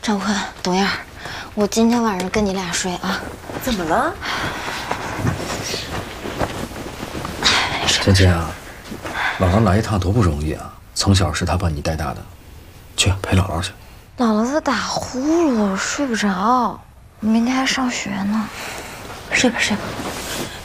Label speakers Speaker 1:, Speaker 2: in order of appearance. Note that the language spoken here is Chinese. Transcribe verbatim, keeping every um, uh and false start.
Speaker 1: 赵坤、董燕，我今天晚上跟你俩睡啊。
Speaker 2: 怎么了？
Speaker 3: 芊芊啊，姥姥来一趟多不容易啊！从小是她把你带大的，去陪姥姥去。
Speaker 1: 姥姥在打呼噜，睡不着，明天还上学呢。睡吧睡吧。